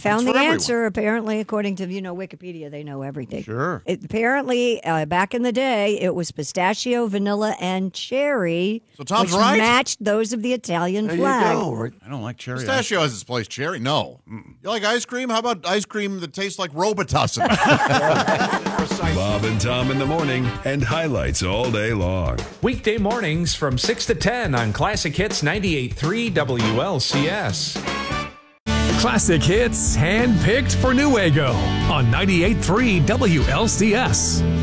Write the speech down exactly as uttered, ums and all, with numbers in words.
found It's the for everyone. answer. Apparently, according to you know Wikipedia, they know everything. Sure. It, apparently, uh, back in the day, it was pistachio, vanilla, and cherry. So Tom's which right? matched those of the Italian There flag. you go. Right. I don't like cherry. Pistachio has its place. Cherry, no. You like ice cream? How about ice cream that tastes like Robitussin? Bob and Tom in the morning and highlights all day long. Weekday mornings from six to ten on Classic Hits ninety-eight point three W L C S. Classic hits handpicked for Newaygo on ninety-eight point three W L C S.